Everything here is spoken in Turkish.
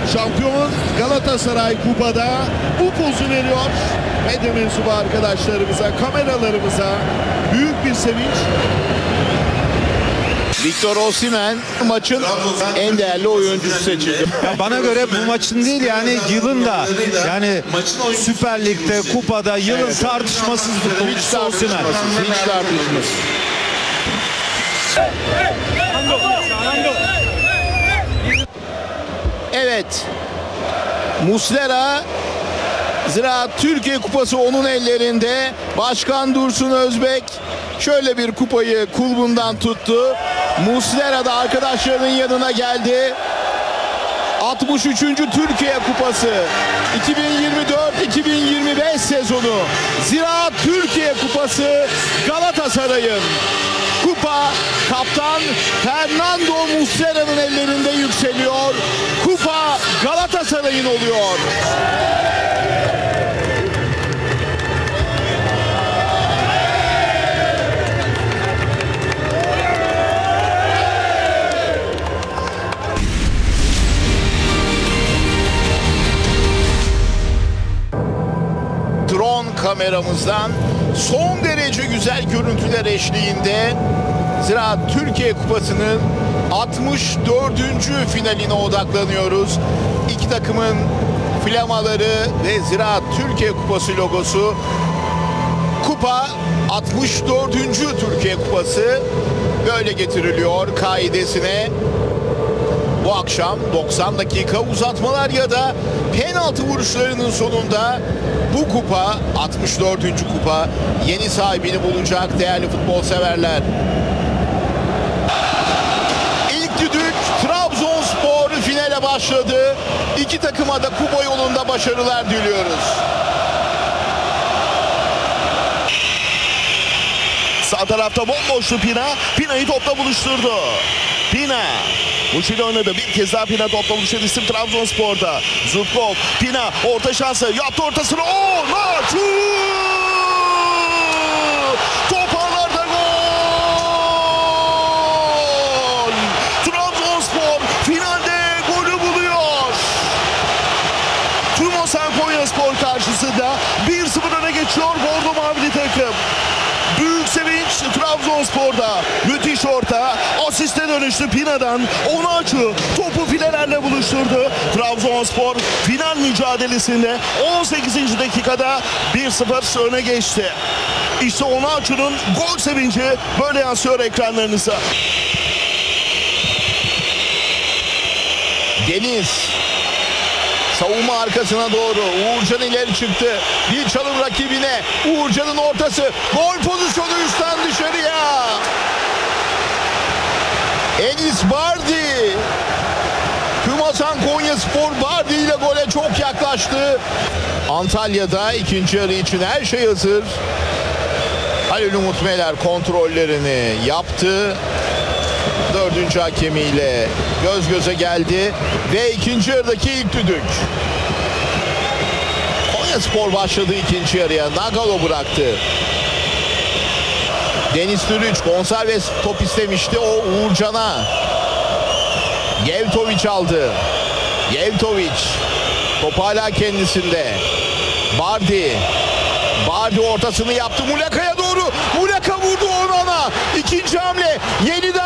Şampiyon Galatasaray kupada bu pozu veriyor. Medya mensubu arkadaşlarımıza, kameralarımıza büyük bir sevinç. Victor Osimhen maçın en değerli oyuncusu seçildi. Ya bana göre bu maçın değil yani yılın da yani Süper Lig'de, kupada yılın tartışmasız futbolcusu Osimhen. Hiç tartışmasız. Evet. Muslera, Ziraat Türkiye Kupası onun ellerinde. Başkan Dursun Özbek şöyle bir kupayı kulbundan tuttu. Muslera da arkadaşlarının yanına geldi. 63. Türkiye Kupası 2024-2025 sezonu Ziraat Türkiye Kupası Galatasaray'ın. Kupa kaptan Fernando Muslera'nın ellerinde yükseliyor. Kupa Galatasaray'ın oluyor. Drone kameramızdan son derece güzel görüntüler eşliğinde Ziraat Türkiye Kupası'nın 64. finaline odaklanıyoruz. İki takımın flamaları ve Ziraat Türkiye Kupası logosu. Kupa 64. Türkiye Kupası böyle getiriliyor kaidesine. Bu akşam 90 dakika uzatmalar ya da penaltı vuruşlarının sonunda bu kupa 64. kupa yeni sahibini bulacak değerli futbol severler. İlk düdük Trabzonspor finale başladı. İki takıma da kupa yolunda başarılar diliyoruz. Sağ tarafta bomboştu Pina. Pina'yı topla buluşturdu. Pina. Uçuyla oynadı. Bir kez daha Pina topla buluşan isim Trabzonspor'da. Zubkov. Pina orta şansı. Yaptı ortasını. Onaçu! Toparlarda gol! Trabzonspor finalde golü buluyor. Tumosan Konyaspor karşısında 1-0 öne geçiyor Bordo Mavili takım. Büyük sevinç Trabzonspor'da. Müthiş orta. Asiste dönüştü Pina'dan. Onaçu topu filelerle buluşturdu. Trabzonspor final mücadelesinde 18. dakikada 1-0 öne geçti. İşte Onaçu'nun gol sevinci böyle yansıyor ekranlarınıza. Deniz savunma arkasına doğru. Uğurcan ileri çıktı. Bir çalım rakibine. Uğurcan'ın ortası. Gol pozisyonu üstten dışarıya. Enis Bardi. Kümasan Konyaspor Bardi ile gole çok yaklaştı. Antalya'da ikinci yarı için her şey hazır. Halil Umut Meler kontrollerini yaptı. Dördüncü hakemiyle göz göze geldi ve ikinci yarıdaki ilk düdük. Konyaspor başladı ikinci yarıya. Nagalo bıraktı. Deniz Türüç bonservis top istemişti. O Uğurcan'a. Yevtoviç aldı. Yevtoviç. Top hala kendisinde. Bardi. Bardi ortasını yaptı. Muleka'ya doğru. Muleka vurdu Onan'a. İkinci hamle. Yeniden